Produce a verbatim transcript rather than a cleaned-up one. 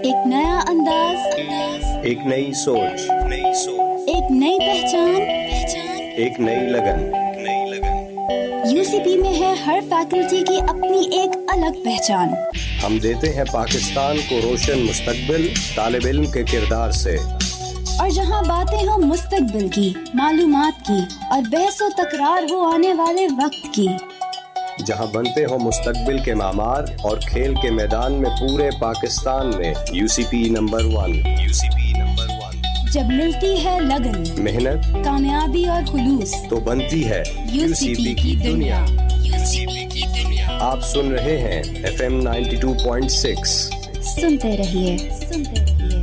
एक नया अंदाज, एक नई सोच, नई सोच, एक नई पहचान, पहचान, एक नई लगन, नई लगन। यूसीपी में है हर फैकल्टी की अपनी एक अलग पहचान। हम देते हैं पाकिस्तान को रोशन मुस्तकबिल तालिब इल्म के किरदार से। और जहां बातें हो मुस्तकबिल की, मालूमात की और बहसो तकरार हो आने वाले वक्त की, जहां बनते हो मुस्तकबिल के मामार और खेल के मैदान में पूरे पाकिस्तान में UCP number one, UCP number one. जब मिलती है लगन, मेहनत, कामयाबी और खुलूस, तो बनती है यूसीपी की दुनिया, यूसीपी की दुनिया। आप सुन रहे हैं F M ninety two point six. सुनते रहिए, सुनते रहिए।